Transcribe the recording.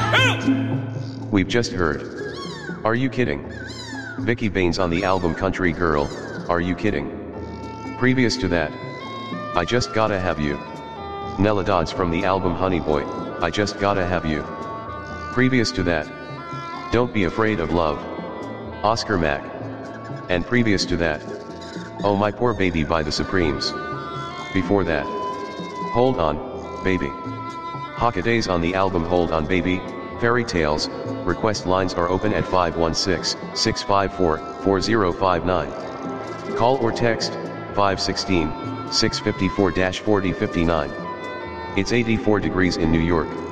We've just heard. Are you kidding? Vicky Baines on the album Country Girl, are you kidding? Previous to that, I Just Gotta Have You. Nella Dodds from the album Honey Boy, I Just Gotta Have You. Previous to that, Don't Be Afraid of Love. Oscar Mack. And previous to that, Oh My Poor Baby by the Supremes. Before that, Hold On, Baby. Hockadays on the album Hold On Baby, Fairy Tales. Request lines are open at 516-654-4059. Call or text, 516-654-4059. It's 84 degrees in New York.